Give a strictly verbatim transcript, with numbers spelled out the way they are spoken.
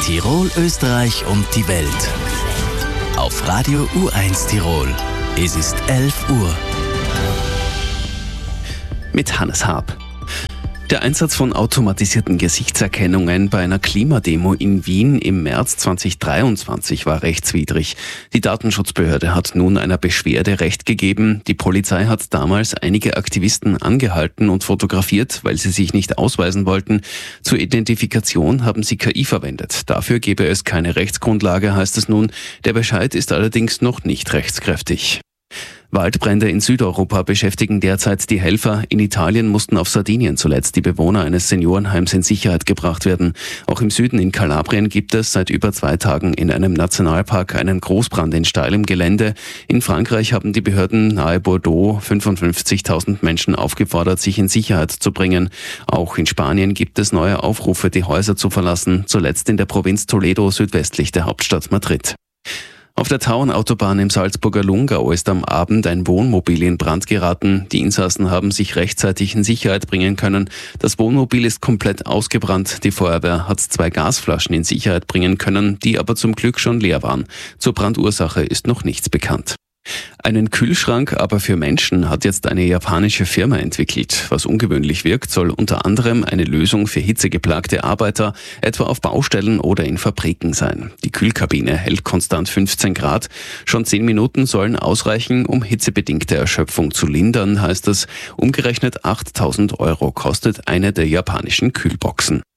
Tirol, Österreich und die Welt. Auf Radio U eins Tirol. Es ist elf Uhr. Mit Hannes Haab. Der Einsatz von automatisierten Gesichtserkennungen bei einer Klimademo in Wien im März zweitausenddreiundzwanzig war rechtswidrig. Die Datenschutzbehörde hat nun einer Beschwerde Recht gegeben. Die Polizei hat damals einige Aktivisten angehalten und fotografiert, weil sie sich nicht ausweisen wollten. Zur Identifikation haben sie K I verwendet. Dafür gebe es keine Rechtsgrundlage, heißt es nun. Der Bescheid ist allerdings noch nicht rechtskräftig. Waldbrände in Südeuropa beschäftigen derzeit die Helfer. In Italien mussten auf Sardinien zuletzt die Bewohner eines Seniorenheims in Sicherheit gebracht werden. Auch im Süden in Kalabrien gibt es seit über zwei Tagen in einem Nationalpark einen Großbrand in steilem Gelände. In Frankreich haben die Behörden nahe Bordeaux fünfundfünfzigtausend Menschen aufgefordert, sich in Sicherheit zu bringen. Auch in Spanien gibt es neue Aufrufe, die Häuser zu verlassen, zuletzt in der Provinz Toledo südwestlich der Hauptstadt Madrid. Auf der Tauernautobahn im Salzburger Lungau ist am Abend ein Wohnmobil in Brand geraten. Die Insassen haben sich rechtzeitig in Sicherheit bringen können. Das Wohnmobil ist komplett ausgebrannt. Die Feuerwehr hat zwei Gasflaschen in Sicherheit bringen können, die aber zum Glück schon leer waren. Zur Brandursache ist noch nichts bekannt. Einen Kühlschrank aber für Menschen hat jetzt eine japanische Firma entwickelt. Was ungewöhnlich wirkt, soll unter anderem eine Lösung für hitzegeplagte Arbeiter, etwa auf Baustellen oder in Fabriken sein. Die Kühlkabine hält konstant fünfzehn Grad. Schon zehn Minuten sollen ausreichen, um hitzebedingte Erschöpfung zu lindern, heißt es. Umgerechnet achttausend Euro kostet eine der japanischen Kühlboxen.